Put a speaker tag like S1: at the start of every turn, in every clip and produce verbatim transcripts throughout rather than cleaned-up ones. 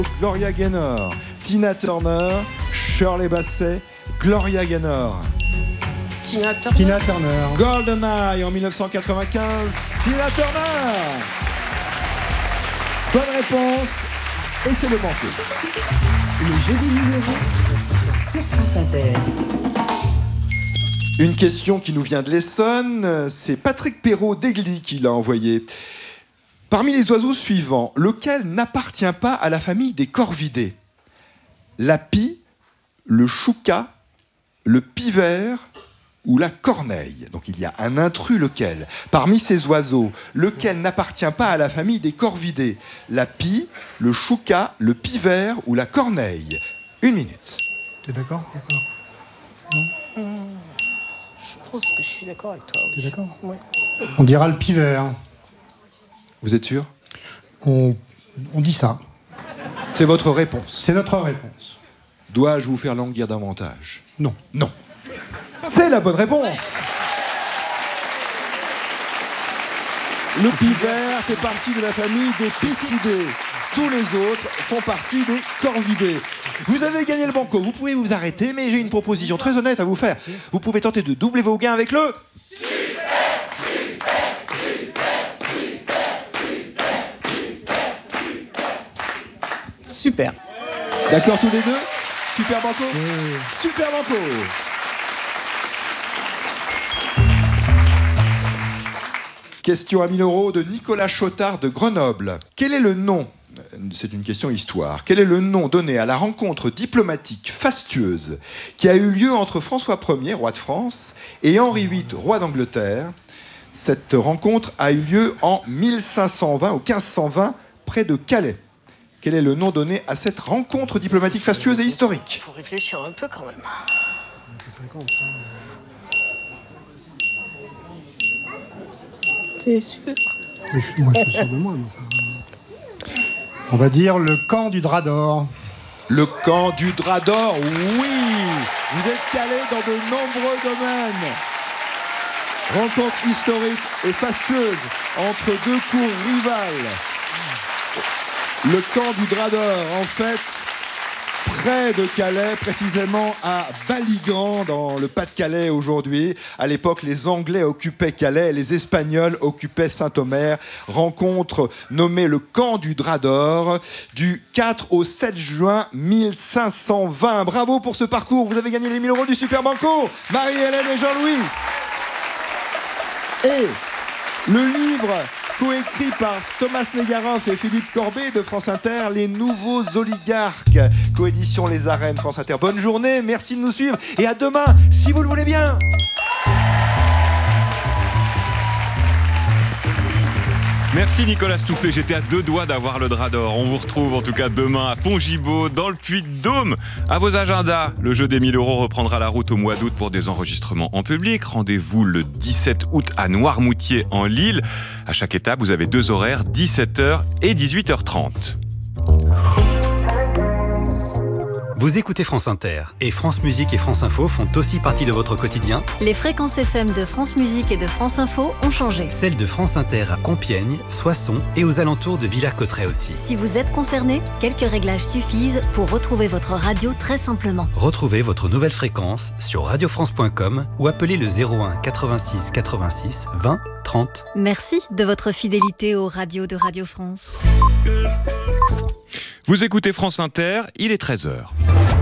S1: Gloria Gaynor, Tina Turner, Shirley Bassey, Gloria Gaynor.
S2: Tina Turner.
S3: Tina Turner.
S1: GoldenEye en dix-neuf cent quatre-vingt-quinze, Tina Turner. Bonne réponse, et c'est le banco.
S4: Le jeu des numéros sur France Inter.
S1: Une question qui nous vient de l'Essonne, c'est Patrick Perrault d'Egly qui l'a envoyé. Parmi les oiseaux suivants, lequel n'appartient pas à la famille des corvidés ? La pie, le chouca, le pivert ou la corneille. Donc il y a un intrus, lequel ? Parmi ces oiseaux, lequel n'appartient pas à la famille des corvidés ? La pie, le chouca, le pivert ou la corneille ? Une minute.
S3: T'es d'accord encore ? Non ?
S2: Je pense que je suis d'accord avec toi.
S3: T'es d'accord ?
S2: Oui.
S3: On dira le pivert.
S1: Vous êtes sûr ?
S3: On, on dit ça.
S1: C'est votre réponse.
S3: C'est notre réponse.
S1: Dois-je vous faire languir davantage ?
S3: Non.
S1: Non. C'est la bonne réponse. Le pivert fait partie de la famille des piscidés. Tous les autres font partie des corvidés. Vous avez gagné le banco. Vous pouvez vous arrêter, mais j'ai une proposition très honnête à vous faire. Vous pouvez tenter de doubler vos gains avec le...
S2: Super.
S1: D'accord tous les deux ? Super banco ? Super banco. Question à mille euros de Nicolas Chotard de Grenoble. Quel est le nom, c'est une question histoire, quel est le nom donné à la rencontre diplomatique fastueuse qui a eu lieu entre François Ier, roi de France, et Henri huit, roi d'Angleterre ? Cette rencontre a eu lieu en mille cinq cent vingt ou quinze cent vingt près de Calais. Quel est le nom donné à cette rencontre diplomatique fastueuse et historique ?
S2: Il faut réfléchir un peu quand même. C'est sûr.
S3: Moi, je suis sûr de moi. Mais... On va dire le camp du drap d'or.
S1: Le camp du drap d'or, oui. Vous êtes calé dans de nombreux domaines. Rencontre historique et fastueuse entre deux cours rivales. Le camp du drap d'or, en fait, près de Calais, précisément à Baligan, dans le Pas-de-Calais aujourd'hui. À l'époque, les Anglais occupaient Calais et les Espagnols occupaient Saint-Omer. Rencontre nommée le camp du drap d'or du quatre au sept juin mille cinq cent vingt. Bravo pour ce parcours, vous avez gagné les mille euros du Super Banco. Marie-Hélène et Jean-Louis. Et le livre coécrit par Thomas Negaroff et Philippe Corbet de France Inter, Les Nouveaux Oligarques, coédition Les Arènes, France Inter. Bonne journée, merci de nous suivre et à demain, si vous le voulez bien.
S5: Merci Nicolas Stoufflet, j'étais à deux doigts d'avoir le drap d'or. On vous retrouve en tout cas demain à Pont-Gibaud, dans le Puy-de-Dôme. À vos agendas, le jeu des mille euros reprendra la route au mois d'août pour des enregistrements en public. Rendez-vous le dix-sept août à Noirmoutier en Lille. À chaque étape, vous avez deux horaires, dix-sept heures et dix-huit heures trente.
S6: Vous écoutez France Inter et France Musique et France Info font aussi partie de votre quotidien.
S7: Les fréquences F M de France Musique et de France Info ont changé.
S6: Celles de France Inter à Compiègne, Soissons et aux alentours de Villers-Cotterêts aussi.
S7: Si vous êtes concerné, quelques réglages suffisent pour retrouver votre radio très simplement.
S6: Retrouvez votre nouvelle fréquence sur radio france point com ou appelez le zéro un quatre-vingt-six quatre-vingt-six vingt trente.
S7: Merci de votre fidélité aux radios de Radio France.
S5: Vous écoutez France Inter, il est treize heures.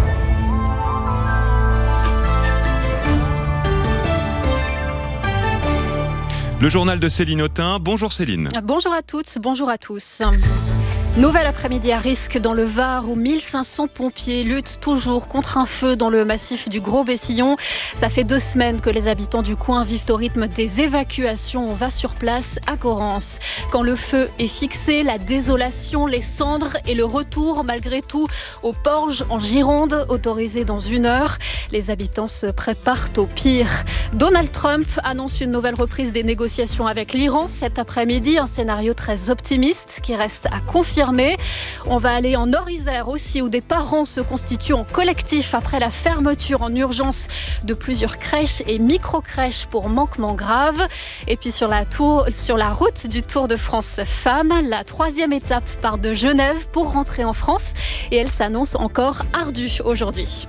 S5: Le journal de Céline Autain. Bonjour Céline.
S8: Bonjour à toutes, bonjour à tous. Nouvel après-midi à risque dans le Var où mille cinq cents pompiers luttent toujours contre un feu dans le massif du Gros-Bessillon. Ça fait deux semaines que les habitants du coin vivent au rythme des évacuations. On va sur place à Corrence. Quand le feu est fixé, la désolation, les cendres et le retour malgré tout aux Porges en Gironde, autorisé dans une heure. Les habitants se préparent au pire. Donald Trump annonce une nouvelle reprise des négociations avec l'Iran cet après-midi. Un scénario très optimiste qui reste à confirmer. fermés. On va aller en Nord-Isère aussi, où des parents se constituent en collectif après la fermeture en urgence de plusieurs crèches et micro-crèches pour manquement grave. Et puis sur la, tour, sur la route du Tour de France Femmes, la troisième étape part de Genève pour rentrer en France et elle s'annonce encore ardue aujourd'hui.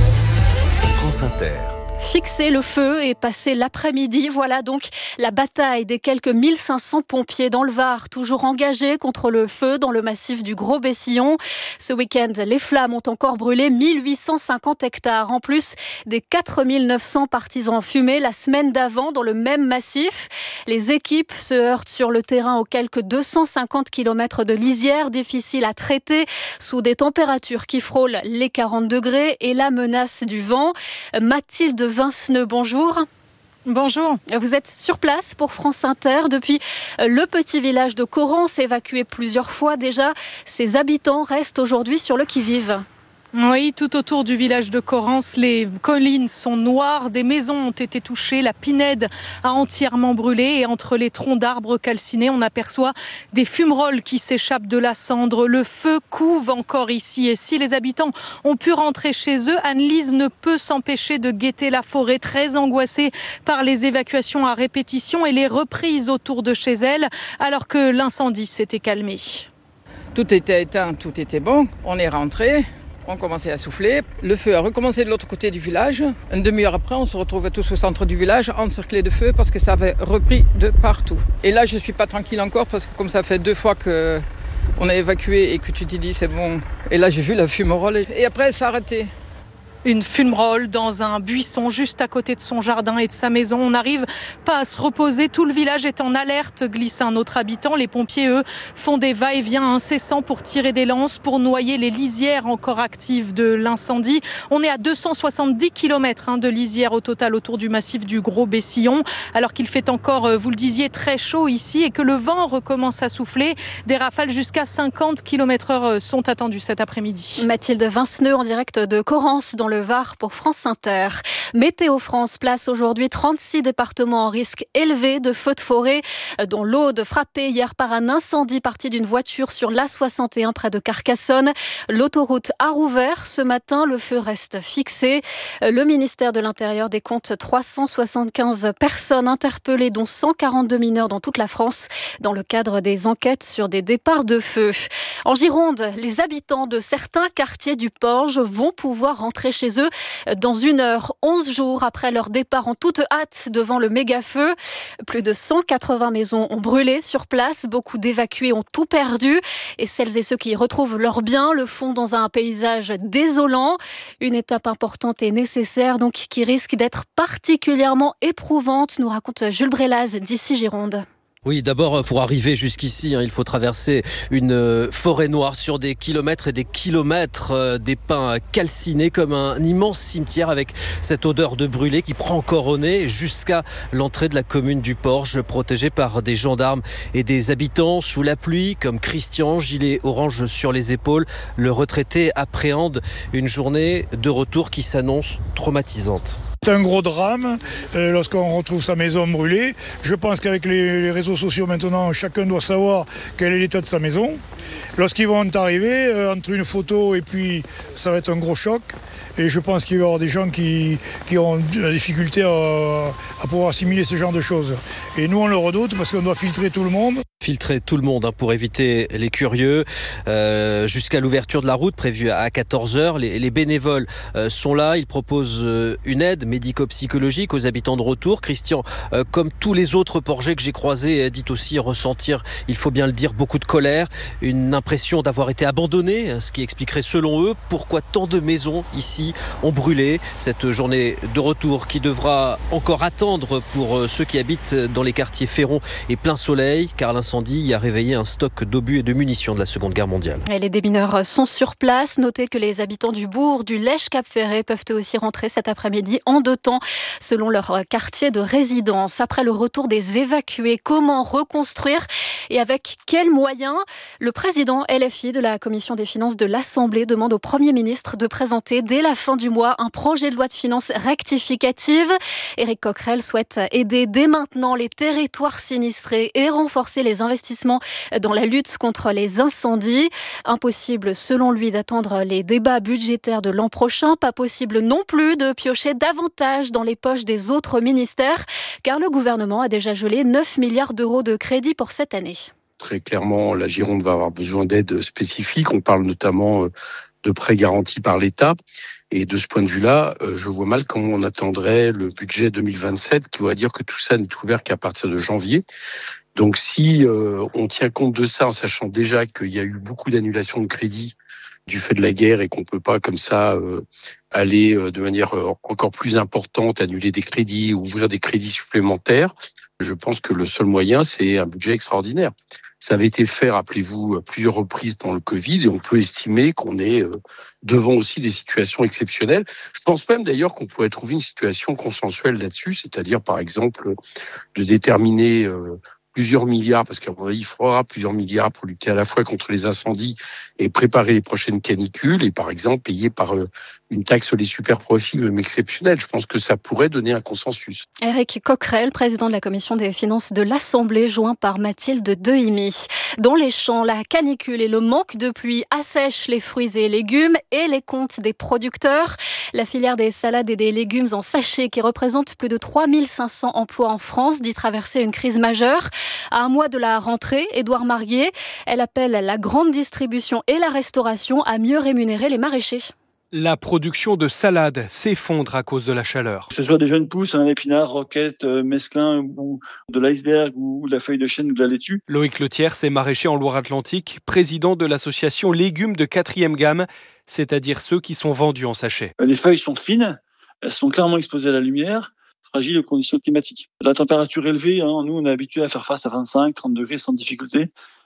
S6: France Inter.
S8: Fixer le feu et passer l'après-midi, voilà donc la bataille des quelques mille cinq cents pompiers dans le Var, toujours engagés contre le feu dans le massif du Gros-Bessillon. Ce week-end, les flammes ont encore brûlé mille huit cent cinquante hectares, en plus des quatre mille neuf cents partisans fumés la semaine d'avant dans le même massif. Les équipes se heurtent sur le terrain aux quelques deux cent cinquante kilomètres de lisière, difficiles à traiter, sous des températures qui frôlent les quarante degrés et la menace du vent. Mathilde Vinceneux, bonjour.
S9: Bonjour.
S8: Vous êtes sur place pour France Inter depuis le petit village de Corrence, évacué plusieurs fois déjà. Ses habitants restent aujourd'hui sur le qui-vive.
S9: Oui, tout autour du village de Corrence, les collines sont noires, des maisons ont été touchées, la pinède a entièrement brûlé et entre les troncs d'arbres calcinés, on aperçoit des fumerolles qui s'échappent de la cendre. Le feu couve encore ici et si les habitants ont pu rentrer chez eux, Anne-Lise ne peut s'empêcher de guetter la forêt, très angoissée par les évacuations à répétition et les reprises autour de chez elle, alors que l'incendie s'était calmé.
S10: Tout était éteint, tout était bon, on est rentré. On commençait à souffler. Le feu a recommencé de l'autre côté du village. Une demi-heure après, on se retrouve tous au centre du village, encerclés de feu parce que ça avait repris de partout. Et là, je ne suis pas tranquille encore parce que comme ça fait deux fois qu'on a évacué et que tu te dis c'est bon. Et là, j'ai vu la fumerole et après, ça a arrêté.
S9: Une fumerole dans un buisson juste à côté de son jardin et de sa maison. On n'arrive pas à se reposer. Tout le village est en alerte, glisse un autre habitant. Les pompiers, eux, font des va-et-vient incessants pour tirer des lances, pour noyer les lisières encore actives de l'incendie. On est à deux cent soixante-dix kilomètres hein, de lisière au total autour du massif du Gros-Bessillon. Alors qu'il fait encore, vous le disiez, très chaud ici et que le vent recommence à souffler. Des rafales jusqu'à cinquante kilomètres heure sont attendues cet après-midi.
S8: Mathilde Vinceneux en direct de Corrence dans le Var pour France Inter. Météo France place aujourd'hui trente-six départements en risque élevé de feux de forêt, dont l'Aude frappée hier par un incendie parti d'une voiture sur l'A soixante et un près de Carcassonne. L'autoroute a rouvert ce matin, le feu reste fixé. Le ministère de l'Intérieur décompte trois cent soixante-quinze personnes interpellées, dont cent quarante-deux mineurs dans toute la France, dans le cadre des enquêtes sur des départs de feu. En Gironde, les habitants de certains quartiers du Porge vont pouvoir rentrer chez eux dans une heure, onze jours après leur départ en toute hâte devant le méga-feu. Plus de cent quatre-vingts maisons ont brûlé sur place, beaucoup d'évacués ont tout perdu et celles et ceux qui retrouvent leurs biens le font dans un paysage désolant. Une étape importante et nécessaire donc qui risque d'être particulièrement éprouvante, nous raconte Jules Brélaz d'ici Gironde.
S11: Oui, d'abord, pour arriver jusqu'ici, hein, il faut traverser une euh, forêt noire sur des kilomètres et des kilomètres, euh, des pins calcinés comme un immense cimetière avec cette odeur de brûlé qui prend encore au nez jusqu'à l'entrée de la commune du Porge, protégée par des gendarmes et des habitants sous la pluie, comme Christian, gilet orange sur les épaules. Le retraité appréhende une journée de retour qui s'annonce traumatisante.
S12: C'est un gros drame euh, lorsqu'on retrouve sa maison brûlée. Je pense qu'avec les, les réseaux sociaux maintenant, chacun doit savoir quel est l'état de sa maison. Lorsqu'ils vont arriver, euh, entre une photo et puis ça va être un gros choc. Et je pense qu'il va y avoir des gens qui, qui auront la difficulté à, à pouvoir assimiler ce genre de choses. Et nous, on le redoute parce qu'on doit filtrer tout le monde.
S11: Filtrer tout le monde hein, pour éviter les curieux. Euh, jusqu'à l'ouverture de la route prévue à quatorze heures, les, les bénévoles euh, sont là. Ils proposent euh, une aide médico-psychologique aux habitants de retour. Christian, euh, comme tous les autres Porgais que j'ai croisés, dit aussi ressentir, il faut bien le dire, beaucoup de colère. Une impression d'avoir été abandonné, ce qui expliquerait selon eux pourquoi tant de maisons ici ont brûlé. Cette journée de retour qui devra encore attendre pour ceux qui habitent dans les quartiers Féron et Plein Soleil, car l'incendie a réveillé un stock d'obus et de munitions de la Seconde Guerre mondiale.
S8: Et les démineurs sont sur place. Notez que les habitants du bourg du Lège-Cap-Ferré peuvent eux aussi rentrer cet après-midi en deux temps, selon leur quartier de résidence. Après le retour des évacués, comment reconstruire et avec quels moyens? Le président L F I de la Commission des finances de l'Assemblée demande au Premier ministre de présenter dès la fin du mois un projet de loi de finances rectificative. Éric Coquerel souhaite aider dès maintenant les territoires sinistrés et renforcer les des investissements dans la lutte contre les incendies. Impossible, selon lui, d'attendre les débats budgétaires de l'an prochain. Pas possible non plus de piocher davantage dans les poches des autres ministères, car le gouvernement a déjà gelé neuf milliards d'euros de crédits pour cette année.
S13: Très clairement, la Gironde va avoir besoin d'aide spécifique. On parle notamment de prêts garantis par l'État. Et de ce point de vue-là, je vois mal comment on attendrait le budget deux mille vingt-sept, qui va dire que tout ça n'est ouvert qu'à partir de janvier. Donc si euh, on tient compte de ça en sachant déjà qu'il y a eu beaucoup d'annulations de crédits du fait de la guerre et qu'on ne peut pas comme ça euh, aller euh, de manière euh, encore plus importante, annuler des crédits, ouvrir des crédits supplémentaires, je pense que le seul moyen, c'est un budget extraordinaire. Ça avait été fait, rappelez-vous, à plusieurs reprises pendant le Covid, et on peut estimer qu'on est euh, devant aussi des situations exceptionnelles. Je pense même d'ailleurs qu'on pourrait trouver une situation consensuelle là-dessus, c'est-à-dire par exemple de déterminer euh, plusieurs milliards, parce qu'à mon avis, il faudra plusieurs milliards pour lutter à la fois contre les incendies et préparer les prochaines canicules, et par exemple payer par euh, une taxe sur les superprofits, même exceptionnelle. Je pense que ça pourrait donner un consensus.
S8: Éric Coquerel, président de la commission des finances de l'Assemblée, joint par Mathilde Dehimi. Dans les champs, la canicule et le manque de pluie assèchent les fruits et légumes et les comptes des producteurs. La filière des salades et des légumes en sachet, qui représente plus de trois mille cinq cents emplois en France, dit traverser une crise majeure. À un mois de la rentrée, Édouard Marguier, elle appelle la grande distribution et la restauration à mieux rémunérer les maraîchers.
S14: La production de salades s'effondre à cause de la chaleur.
S15: Que ce soit des jeunes pousses, un épinard, roquette, euh, mesclin, ou de l'iceberg, ou de la feuille de chêne ou de la laitue.
S14: Loïc Letiers est maraîcher en Loire-Atlantique, président de l'association Légumes de quatrième gamme, c'est-à-dire ceux qui sont vendus en sachet.
S15: Les feuilles sont fines, elles sont clairement exposées à la lumière, fragiles aux conditions climatiques. La température élevée, hein, nous on est habitué à faire face à vingt-cinq, trente degrés sans difficulté.